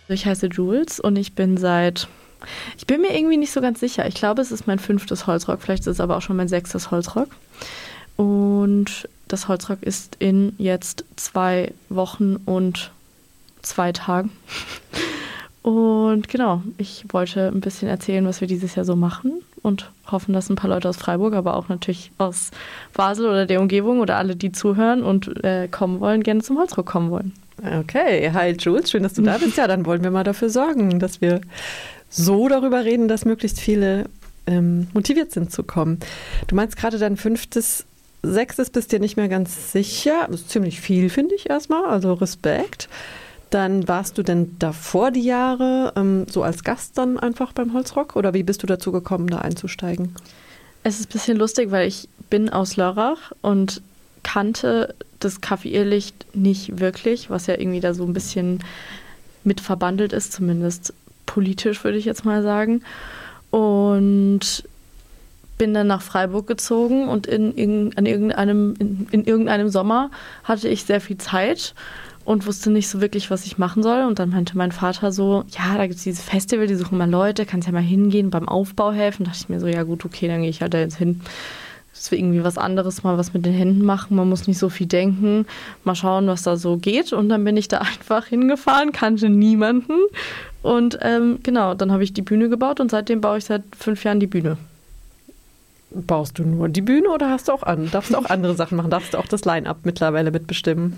Ich heiße Jules und ich bin mir irgendwie nicht so ganz sicher. Ich glaube, es ist mein 5. Holzrock, vielleicht ist es aber auch schon mein 6. Holzrock. Und das Holzrock ist in jetzt 2 Wochen und 2 Tagen. Und genau, ich wollte ein bisschen erzählen, was wir dieses Jahr so machen und hoffen, dass ein paar Leute aus Freiburg, aber auch natürlich aus Basel oder der Umgebung oder alle, die zuhören und kommen wollen, gerne zum Holzrock kommen wollen. Okay, hi Jules, schön, dass du da bist. Ja, dann wollen wir mal dafür sorgen, dass wir so darüber reden, dass möglichst viele motiviert sind zu kommen. Du meinst gerade dein 5., 6. bist dir nicht mehr ganz sicher. Das ist ziemlich viel, finde ich erstmal, also Respekt. Dann warst du denn davor die Jahre so als Gast dann einfach beim Holzrock oder wie bist du dazu gekommen, da einzusteigen? Es ist ein bisschen lustig, weil ich bin aus Lörrach und kannte das Café Irrlicht nicht wirklich, was ja irgendwie da so ein bisschen mit verbandelt ist, zumindest politisch würde ich jetzt mal sagen. Und bin dann nach Freiburg gezogen und in irgendeinem Sommer hatte ich sehr viel Zeit und wusste nicht so wirklich, was ich machen soll. Und dann meinte mein Vater so, ja, da gibt es dieses Festival, die suchen mal Leute, kannst ja mal hingehen, beim Aufbau helfen. Da dachte ich mir so, ja gut, okay, dann gehe ich halt da jetzt hin. Das ist irgendwie was anderes, mal was mit den Händen machen, man muss nicht so viel denken, mal schauen, was da so geht. Und dann bin ich da einfach hingefahren, kannte niemanden. Und genau, dann habe ich die Bühne gebaut und seitdem baue ich seit 5 Jahren die Bühne. Baust du nur die Bühne oder darfst du auch andere Sachen machen? Darfst du auch das Line-Up mittlerweile mitbestimmen?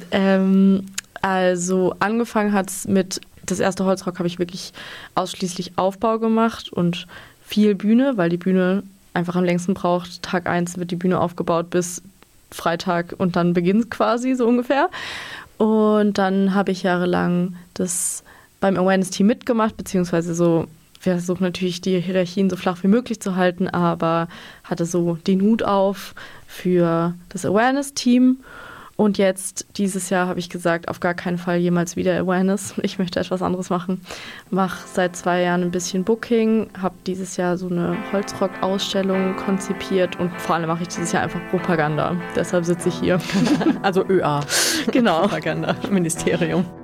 Also angefangen hat es mit, das erste Holzrock habe ich wirklich ausschließlich Aufbau gemacht und viel Bühne, weil die Bühne einfach am längsten braucht. Tag 1 wird die Bühne aufgebaut bis Freitag und dann beginnt quasi so ungefähr. Und dann habe ich jahrelang das beim Awareness-Team mitgemacht, beziehungsweise so, wir versuchen natürlich die Hierarchien so flach wie möglich zu halten, aber hatte so den Hut auf für das Awareness-Team. Und jetzt, dieses Jahr, habe ich gesagt, auf gar keinen Fall jemals wieder Awareness. Ich möchte etwas anderes machen. Mache seit 2 Jahren ein bisschen Booking, habe dieses Jahr so eine Holzrock-Ausstellung konzipiert und vor allem mache ich dieses Jahr einfach Propaganda. Deshalb sitze ich hier. Also ÖA. Genau. Propaganda, Ministerium.